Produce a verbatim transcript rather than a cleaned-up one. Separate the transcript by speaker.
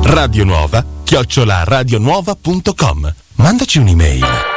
Speaker 1: Radio Nuova chiocciola radionuova punto com. Mandaci un'email.